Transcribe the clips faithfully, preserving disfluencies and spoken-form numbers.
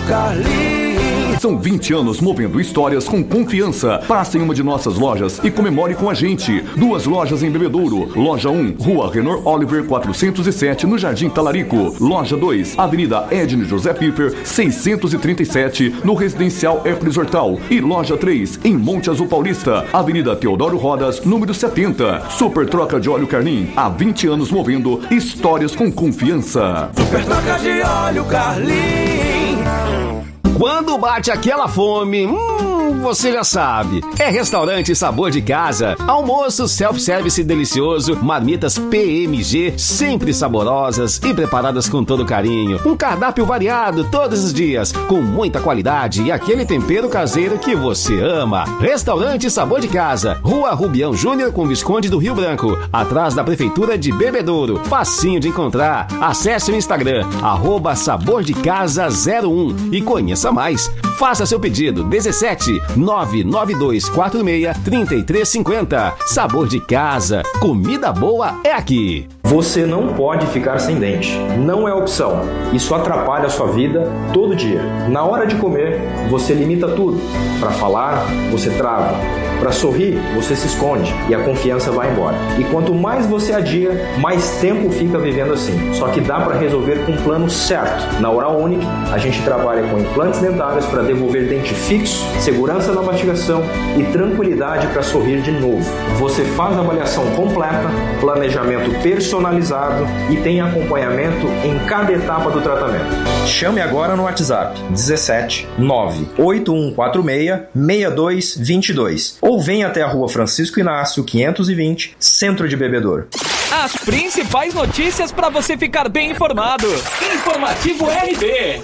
Carlinhos. São vinte anos movendo histórias com confiança. Passe em uma de nossas lojas e comemore com a gente. Duas lojas em Bebedouro. Loja um, Rua Renor Oliver quatrocentos e sete, no Jardim Talarico. Loja dois, Avenida Edne José Piffer, seiscentos e trinta e sete, no Residencial Hercules Hortal. E Loja três, em Monte Azul Paulista, Avenida Teodoro Rodas, número setenta. Super Troca de Óleo Carlin. Há vinte anos movendo histórias com confiança. Super Troca de Óleo Carlin. Quando bate aquela fome, hum, você já sabe. É Restaurante Sabor de Casa. Almoço self-service delicioso, marmitas P M G, sempre saborosas e preparadas com todo carinho. Um cardápio variado todos os dias, com muita qualidade e aquele tempero caseiro que você ama. Restaurante Sabor de Casa, Rua Rubião Júnior com Visconde do Rio Branco, atrás da Prefeitura de Bebedouro. Facinho de encontrar. Acesse o Instagram, arroba Sabor de Casa zero um e conheça mais. Faça seu pedido dezessete nove nove dois quatro seis três três cinco zero. Sabor de Casa, comida boa é aqui. Você não pode ficar sem dente. Não é opção. Isso atrapalha a sua vida todo dia. Na hora de comer, você limita tudo. Para falar, você trava. Para sorrir, você se esconde e a confiança vai embora. E quanto mais você adia, mais tempo fica vivendo assim. Só que dá para resolver com um plano certo. Na Oral Unique, a gente trabalha com implantes dentários para devolver dente fixo, segurança na mastigação e tranquilidade para sorrir de novo. Você faz a avaliação completa, planejamento personalizado e tem acompanhamento em cada etapa do tratamento. Chame agora no WhatsApp dezessete nove oito um quatro seis seis dois dois dois ou venha até a Rua Francisco Inácio quinhentos e vinte, Centro de Bebedouro. As principais notícias para você ficar bem informado. Informativo R B.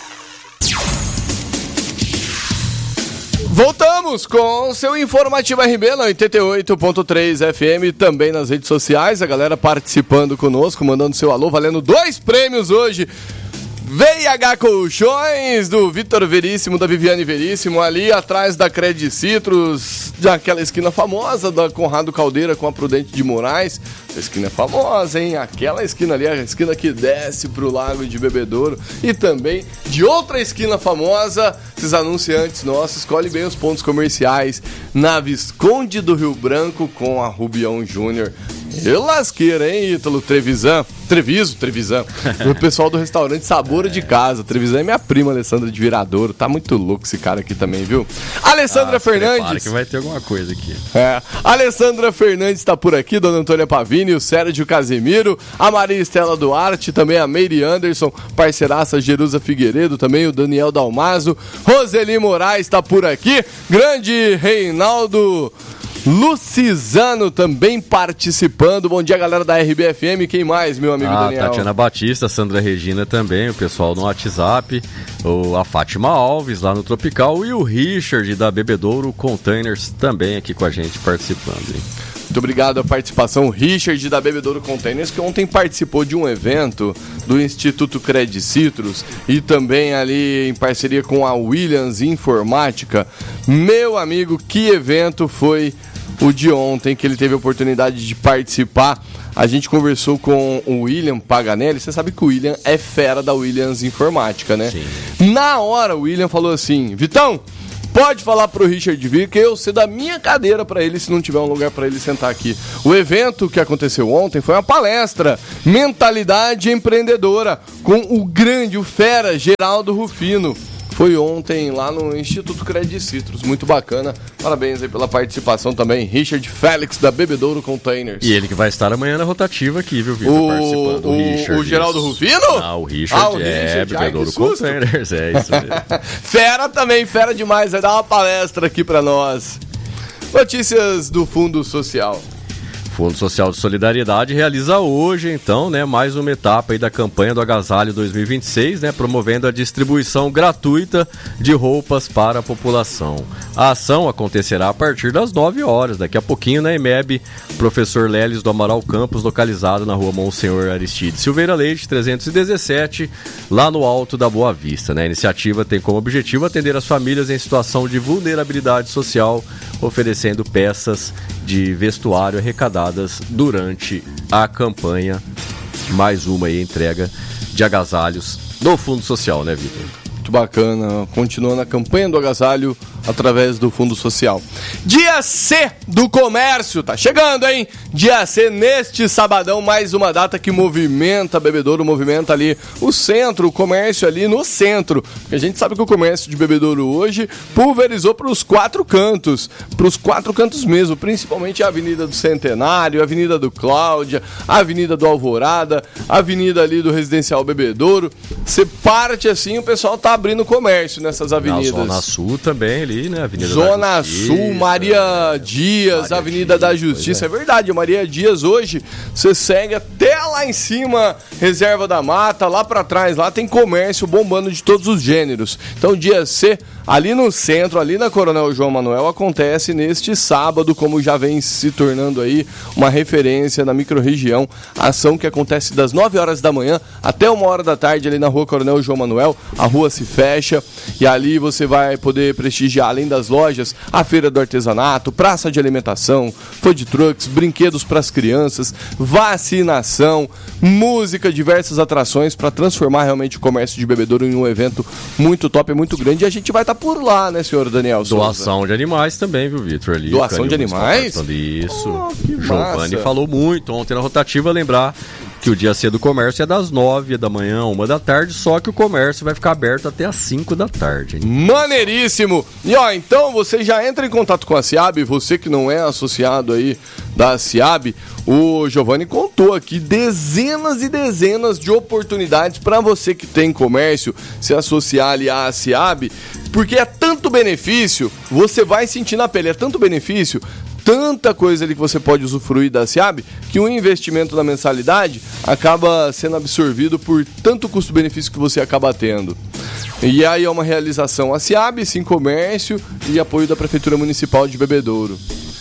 Voltamos com o seu Informativo R B na oitenta e oito ponto três F M, também nas redes sociais, a galera participando conosco, mandando seu alô, valendo dois prêmios hoje. V H Colchões, do Vitor Veríssimo, da Viviane Veríssimo, ali atrás da Credit Citrus, daquela esquina famosa da Conrado Caldeira com a Prudente de Moraes. Essa esquina é famosa, hein? Aquela esquina ali, a esquina que desce pro Lago de Bebedouro. E também de outra esquina famosa, esses anunciantes nossos, escolhe bem os pontos comerciais na Visconde do Rio Branco com a Rubião Júnior. E lasqueira, hein, Ítalo? Trevisan, Treviso, Trevisan. O pessoal do restaurante Sabor de Casa. Trevisan é minha prima, Alessandra de Viradouro. Tá muito louco esse cara aqui também, viu? Alessandra ah, Fernandes. Que vai ter alguma coisa aqui. É. Alessandra Fernandes tá por aqui, Dona Antônia Pavini, o Sérgio Casimiro, a Maria Estela Duarte, também a Meire Anderson, parceiraça Jerusa Figueiredo, também o Daniel Dalmazo, Roseli Moraes tá por aqui, grande Reinaldo Lucizano também participando. Bom dia, galera da R B F M. Quem mais, meu amigo ah, Daniel? Tatiana Batista, Sandra Regina também, o pessoal no WhatsApp, o, a Fátima Alves lá no Tropical e o Richard da Bebedouro Containers também aqui com a gente participando, hein? Muito obrigado a participação, Richard da Bebedouro Containers, que ontem participou de um evento do Instituto Credit Citrus e também ali em parceria com a Williams Informática. Meu amigo, que evento foi o de ontem, que ele teve a oportunidade de participar. A gente conversou com o William Paganelli. Você sabe que o William é fera da Williams Informática, né? Sim. Na hora o William falou assim: Vitão, pode falar pro Richard vir que eu cedo a minha cadeira para ele se não tiver um lugar para ele sentar aqui. O evento que aconteceu ontem foi uma palestra Mentalidade Empreendedora com o grande, o fera Geraldo Rufino. Foi ontem lá no Instituto Credit Citrus, muito bacana. Parabéns aí pela participação também, Richard Félix da Bebedouro Containers. E ele que vai estar amanhã na rotativa aqui, viu, Vitor? O, participando. O, o, Richard, o Geraldo isso. Rufino? Ah, o Richard, ah, o é, Richard, Bebedouro Containers, é isso mesmo. Fera também, fera demais, vai dar uma palestra aqui pra nós. Notícias do Fundo Social. Fundo Social de Solidariedade realiza hoje, então, né, mais uma etapa aí da campanha do Agasalho dois mil e vinte e seis, né, promovendo a distribuição gratuita de roupas para a população. A ação acontecerá a partir das nove horas, daqui a pouquinho na EMEB, Professor Leles do Amaral Campos, localizado na rua Monsenhor Aristide Silveira Leite, trezentos e dezessete, lá no Alto da Boa Vista. Né? A iniciativa tem como objetivo atender as famílias em situação de vulnerabilidade social, oferecendo peças de vestuário arrecadadas durante a campanha. Mais uma aí, entrega de agasalhos do Fundo Social, né, Vitor? Muito bacana. Continuando a campanha do agasalho através do Fundo Social. Dia C do comércio, tá chegando, hein? Dia C neste sabadão, mais uma data que movimenta Bebedouro, movimenta ali o centro, o comércio ali no centro. Porque a gente sabe que o comércio de Bebedouro hoje pulverizou para os quatro cantos, para os quatro cantos mesmo, principalmente a Avenida do Centenário, a Avenida do Cláudia, a Avenida do Alvorada, a Avenida ali do Residencial Bebedouro. Você parte assim, o pessoal tá abrindo comércio nessas avenidas. Na Zona Sul também ali, né? Avenida Zona da Justiça, Sul, Maria Dias, Maria Avenida Dias, da Justiça, é. é verdade, a Maria Dias hoje, você segue até lá em cima, Reserva da Mata, lá pra trás, lá tem comércio bombando de todos os gêneros. Então dia C, ali no centro, ali na Coronel João Manuel, acontece neste sábado, como já vem se tornando aí uma referência na microrregião, ação que acontece das nove horas da manhã até uma hora da tarde ali na Rua Coronel João Manuel, a rua se fecha e ali você vai poder prestigiar, além das lojas, a feira do artesanato, praça de alimentação, food trucks, brinquedos para as crianças, vacinação, música, diversas atrações para transformar realmente o comércio de Bebedouro em um evento muito top, muito grande, e a gente vai estar por lá, né, senhor Daniel Souza? Doação de animais também, viu, Vitor? Ali, Doação de animais? Isso. Oh, que Giovanni falou muito ontem na rotativa, lembrar que o dia C do comércio é das nove da manhã, uma da tarde, só que o comércio vai ficar aberto até as cinco da tarde. Hein? Maneiríssimo! E ó, então você já entra em contato com a SEAB, você que não é associado aí da SEAB, o Giovanni contou aqui dezenas e dezenas de oportunidades para você que tem comércio se associar ali à SEAB, porque é tanto benefício, você vai sentir na pele, é tanto benefício, tanta coisa ali que você pode usufruir da SEAB, que o investimento na mensalidade acaba sendo absorvido por tanto custo-benefício que você acaba tendo. E aí é uma realização a SEAB, Sim Comércio e apoio da Prefeitura Municipal de Bebedouro.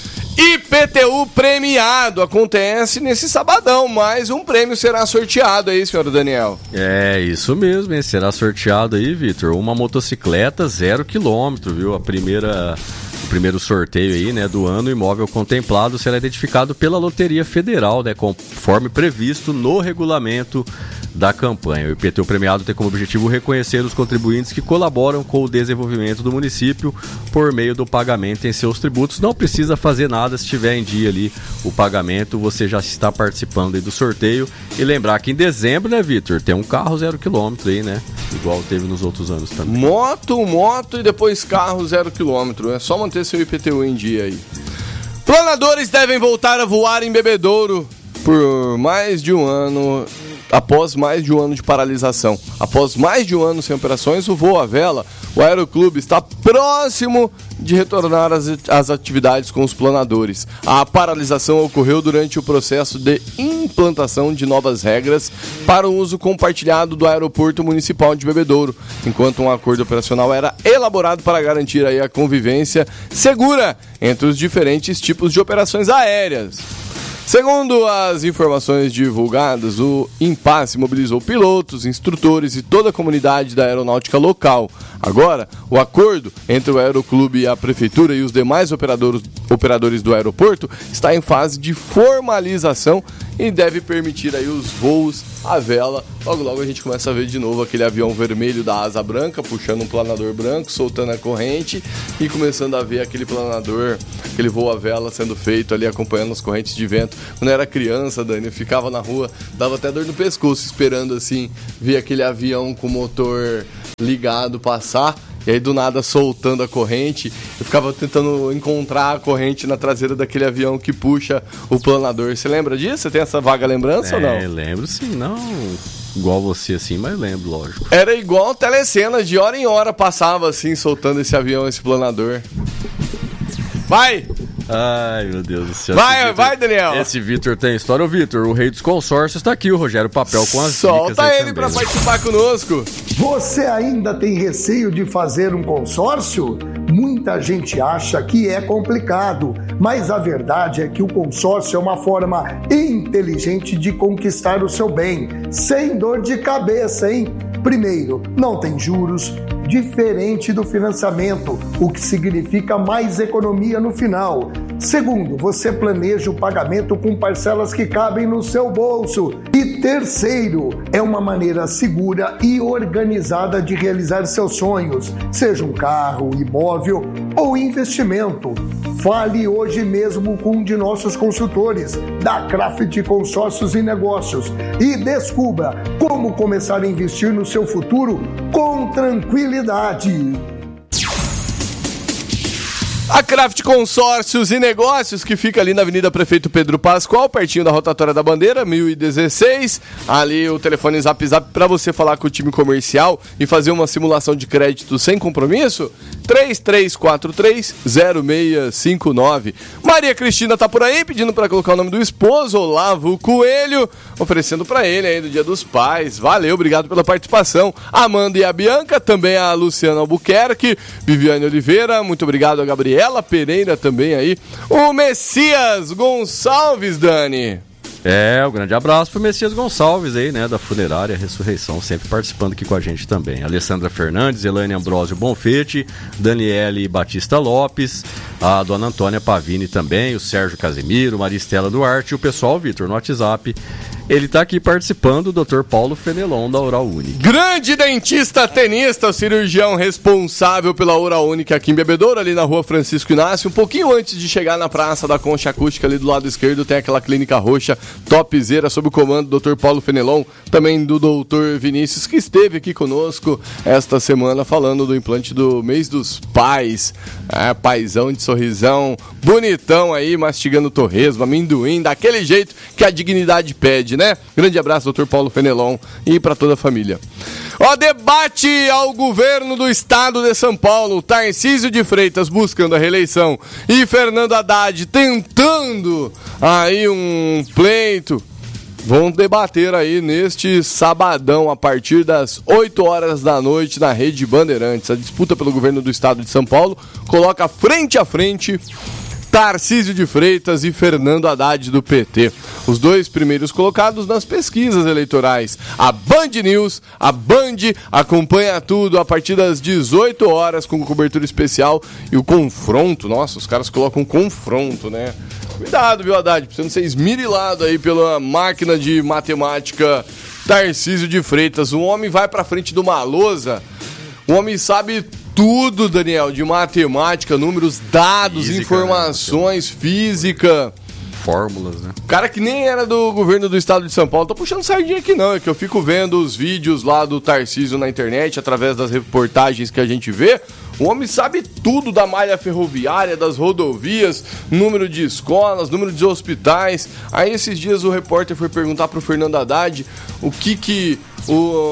I P T U premiado acontece nesse sabadão, mais um prêmio será sorteado aí, senhor Daniel. É, isso mesmo, hein? Será sorteado aí, Vitor, uma motocicleta zero quilômetro, viu? A primeira... O primeiro sorteio aí, né, do ano, o imóvel contemplado será identificado pela Loteria Federal, né, conforme previsto no regulamento da campanha. O I P T U premiado tem como objetivo reconhecer os contribuintes que colaboram com o desenvolvimento do município por meio do pagamento em seus tributos. Não precisa fazer nada, se estiver em dia ali o pagamento, você já está participando aí do sorteio. E lembrar que em dezembro, né, Vitor, tem um carro zero quilômetro aí, né, igual teve nos outros anos também. Moto, moto e depois carro zero quilômetro. É só manter seu I P T U em dia aí. Planadores devem voltar a voar em Bebedouro por mais de um ano. Após mais de um ano de paralisação, após mais de um ano sem operações, o voo à vela, o Aeroclube está próximo de retornar às, às atividades com os planadores. A paralisação ocorreu durante o processo de implantação de novas regras para o uso compartilhado do Aeroporto Municipal de Bebedouro, enquanto um acordo operacional era elaborado para garantir aí a convivência segura entre os diferentes tipos de operações aéreas. Segundo as informações divulgadas, o impasse mobilizou pilotos, instrutores e toda a comunidade da aeronáutica local. Agora, o acordo entre o Aeroclube e a Prefeitura e os demais operadores, operadores do aeroporto está em fase de formalização e deve permitir aí os voos à vela. Logo, logo a gente começa a ver de novo aquele avião vermelho da asa branca, puxando um planador branco, soltando a corrente e começando a ver aquele planador, aquele voo à vela sendo feito ali, acompanhando as correntes de vento. Quando eu era criança, Dani, eu ficava na rua, dava até dor no pescoço, esperando assim, ver aquele avião com o motor ligado passar. E aí do nada soltando a corrente, eu ficava tentando encontrar a corrente na traseira daquele avião que puxa o planador. Você lembra disso? Você tem essa vaga lembrança é, ou não? É, lembro sim, não igual você assim, mas lembro, lógico. Era igual telecena, de hora em hora passava assim, soltando esse avião, esse planador. Vai! Ai, meu Deus do céu. Vai, Victor, vai, Daniel. Esse Vitor tem história. O Vitor, o rei dos consórcios, está aqui. O Rogério Papel com as Solta dicas. Solta ele para participar conosco. Você ainda tem receio de fazer um consórcio? Muita gente acha que é complicado, mas a verdade é que o consórcio é uma forma inteligente de conquistar o seu bem, sem dor de cabeça, hein? Primeiro, não tem juros, diferente do financiamento, o que significa mais economia no final. Segundo, você planeja o pagamento com parcelas que cabem no seu bolso. E terceiro, é uma maneira segura e organizada de realizar seus sonhos, seja um carro, imóvel ou investimento. Fale hoje mesmo com um de nossos consultores da Craft Consórcios e Negócios e descubra como começar a investir no seu futuro com tranquilidade. A Craft Consórcios e Negócios, que fica ali na Avenida Prefeito Pedro Pascoal, pertinho da Rotatória da Bandeira, mil e dezesseis. Ali o telefone Zap Zap para você falar com o time comercial e fazer uma simulação de crédito sem compromisso. três três quatro três zero seis cinco nove. Maria Cristina tá por aí pedindo para colocar o nome do esposo, Olavo Coelho, oferecendo para ele aí do Dia dos Pais. Valeu, obrigado pela participação. Amanda e a Bianca, também a Luciana Albuquerque, Viviane Oliveira, muito obrigado a Gabriela. Ela Pereira também aí. O Messias Gonçalves, Dani. É, um grande abraço pro Messias Gonçalves aí, né, da Funerária Ressurreição, sempre participando aqui com a gente também. Alessandra Fernandes, Elaine Ambrosio Bonfete, Daniele Batista Lopes, a dona Antônia Pavini também, o Sérgio Casimiro, Maristela Duarte e o pessoal, Vitor, no WhatsApp. Ele tá aqui participando, o doutor Paulo Fenelon, da Oral Unique. Grande dentista tenista, o cirurgião responsável pela Oral Unique aqui em Bebedouro, ali na rua Francisco Inácio. Um pouquinho antes de chegar na Praça da Concha Acústica, ali do lado esquerdo, tem aquela clínica roxa, topzera, sob o comando do doutor Paulo Fenelon, também do doutor Vinícius, que esteve aqui conosco esta semana falando do implante do mês dos pais. É, paizão de sorrisão, bonitão aí, mastigando torresmo, amendoim, daquele jeito que a dignidade pede, né? Grande abraço, doutor Paulo Fenelon, e para toda a família. Ó, debate ao governo do estado de São Paulo. Tarcísio de Freitas buscando a reeleição e Fernando Haddad tentando aí um pleito. Vão debater aí neste sabadão a partir das oito horas da noite na Rede Bandeirantes. A disputa pelo governo do estado de São Paulo coloca frente a frente Tarcísio de Freitas e Fernando Haddad do P T. Os dois primeiros colocados nas pesquisas eleitorais. A Band News, a Band acompanha tudo a partir das dezoito horas com cobertura especial e o confronto. Nossa, os caras colocam confronto, né? Cuidado, viu, Haddad? Pra você não ser esmirilado aí pela máquina de matemática Tarcísio de Freitas. O homem vai pra frente de uma lousa. O homem sabe tudo, Daniel, de matemática, números, dados, física, informações, né? Física. Fórmulas, né? Cara que nem era do governo do estado de São Paulo. Tô puxando sardinha aqui não, é que eu fico vendo os vídeos lá do Tarcísio na internet, através das reportagens que a gente vê. O homem sabe tudo da malha ferroviária, das rodovias, número de escolas, número de hospitais. Aí esses dias o repórter foi perguntar pro Fernando Haddad o que que o,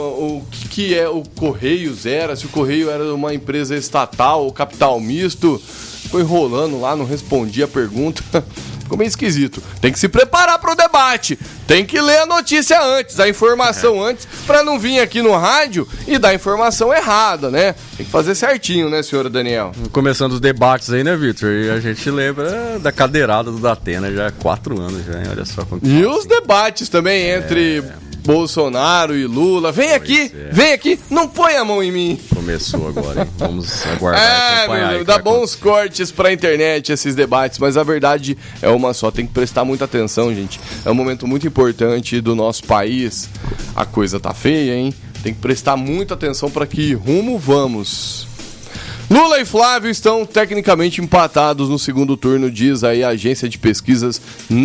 o que, que é o Correios era, se o Correio era uma empresa estatal ou capital misto. Foi enrolando lá, não respondia a pergunta. Ficou meio esquisito. Tem que se preparar para o debate. Tem que ler a notícia antes, a informação antes, para não vir aqui no rádio e dar a informação errada, né? Tem que fazer certinho, né, senhor Daniel? Começando os debates aí, né, Vitor? E a gente lembra da cadeirada do Datena já há quatro anos, já, hein? Olha só como. E os debates também é... entre Bolsonaro e Lula. Vem pois aqui, é. vem aqui, não põe a mão em mim. Começou agora, hein? Vamos aguardar é, e acompanhar. Meu, dá bons cortes pra internet esses debates, mas a verdade é uma só, tem que prestar muita atenção, gente. É um momento muito importante do nosso país. A coisa tá feia, hein? Tem que prestar muita atenção pra que rumo vamos. Lula e Flávio estão tecnicamente empatados no segundo turno, diz aí a agência de pesquisas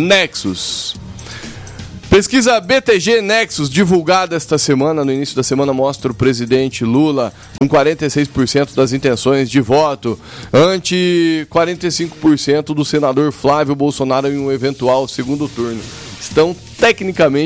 Nexus. Pesquisa B T G Nexus, divulgada esta semana, no início da semana, mostra o presidente Lula com quarenta e seis por cento das intenções de voto, ante quarenta e cinco por cento do senador Flávio Bolsonaro em um eventual segundo turno. Estão tecnicamente